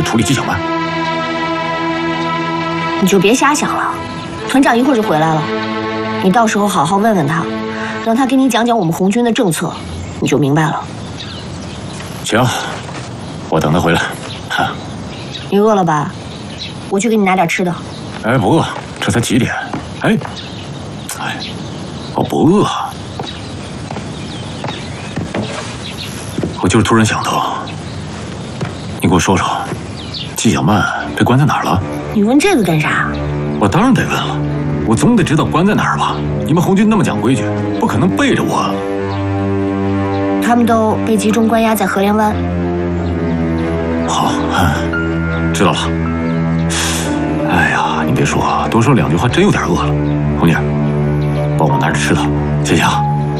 处理纪晓曼。 你就别瞎想了，团长一会儿就回来了，你到时候好好问问他，让他给你讲讲我们红军的政策，你就明白了。 行，我等他回来。 你饿了吧？我去给你拿点吃的。 哎，不饿，这才几点？哎，我不饿。我就是突然想到，你给我说说，纪晓曼被关在哪儿了？ 你问这个干啥？ 我当然得问了，我总得知道关在哪儿吧？你们红军那么讲规矩，不可能背着我。 他们都被集中关押在荷莲湾。 好，知道了。哎呀，你别说，多说两句话真有点饿了。红姐，帮我拿着吃的，谢谢啊。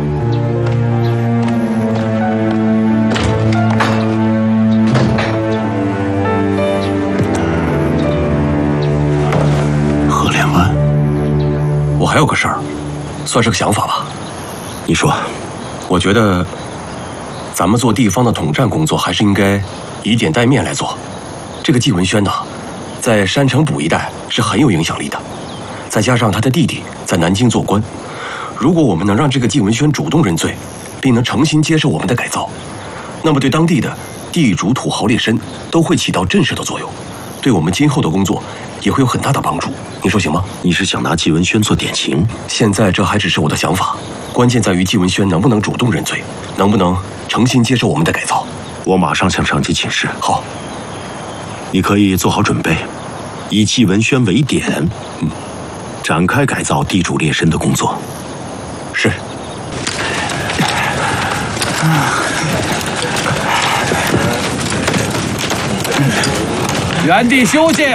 荷莲湾， 我还有个事儿，算是个想法吧。 你说， 我觉得咱们做地方的统战工作，还是应该以点带面来做。这个纪文轩呢，在山城堡一带是很有影响力的，再加上他的弟弟在南京做官，如果我们能让这个纪文轩主动认罪，并能诚心接受我们的改造，那么对当地的地主、土豪劣绅都会起到震慑的作用，对我们今后的工作也会有很大的帮助。你说行吗？ 你是想拿纪文轩做典型？ 现在这还只是我的想法，关键在于纪文轩能不能主动认罪，能不能诚心接受我们的改造。 我马上向上级请示。 好， 你可以做好准备，以纪文轩为点，展开改造地主劣绅的工作。 是。 原地休息。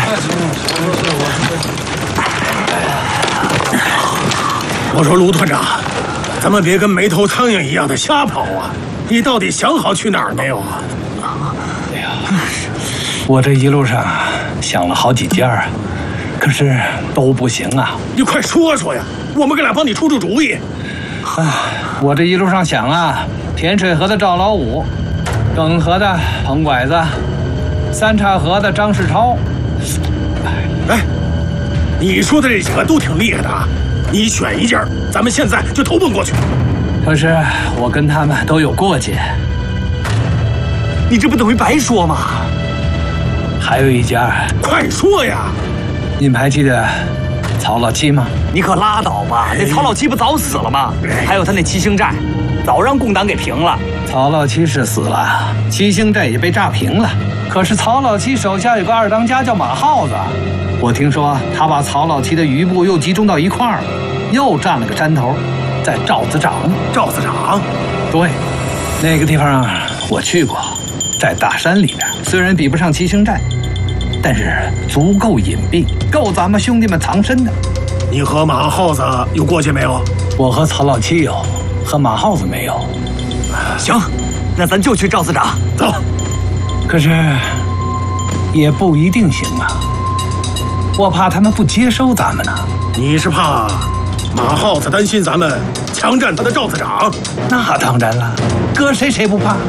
我说卢团长，咱们别跟没头苍蝇一样的瞎跑啊！你到底想好去哪儿没有啊？ 哎呀，我这一路上想了好几家，可是都不行啊！ 你快说说呀，我们哥俩帮你出出主意。 我这一路上想啊，天水河的赵老五，耿河的彭拐子，三岔河的张世超。 哎，你说的这几个都挺厉害的啊！你选一家，咱们现在就投奔过去。 可是我跟他们都有过节， 你这不等于白说吗？ 还有一家， 快说呀！ 你们还记得曹老七吗？ 你可拉倒吧，那曹老七不早死了吗？还有他那七星寨，早让共党给平了。 曹老七是死了，七星寨也被炸平了。可是曹老七手下有个二当家叫马耗子，我听说他把曹老七的余部又集中到一块儿了，又占了个山头，在赵子长。 赵子长， 对，那个地方我去过，在大山里面，虽然比不上七星寨，但是足够隐蔽，够咱们兄弟们藏身的。 你和马耗子有过节没有？ 我和曹老七有，和马耗子没有。 行，那咱就去赵子长。 走。 可是也不一定行啊，我怕他们不接收咱们呢。 你是怕马耗子担心咱们强占他的赵子长？ 那当然了，搁谁不怕。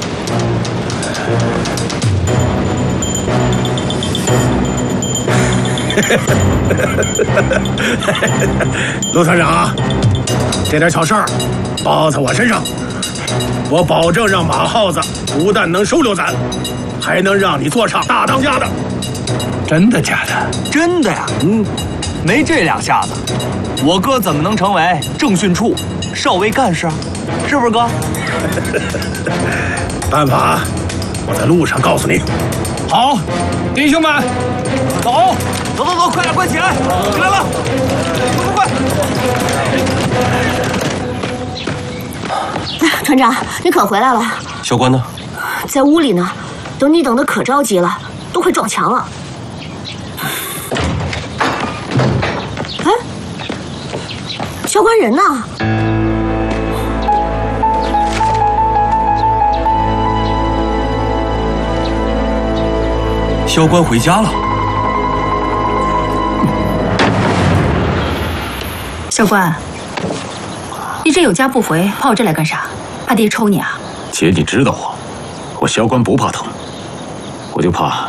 陆团长，这点小事儿包在我身上，我保证让马耗子不但能收留咱，还能让你做上大当家的。 真的假的？ 真的呀。没这两下子，我哥怎么能成为政训处少尉干事啊？是不是哥？ 办法我在路上告诉你。 好，弟兄们，走， 快点，快起来！起来了，快！ 团长，你可回来了？ 校官呢？ 在屋里呢，等你等的可着急了，都快撞墙了。哎，校官人呢？ 校官回家了。 校官，你这有家不回，跑我这来干啥？怕爹抽你啊？ 姐，你知道我校官不怕疼，我就怕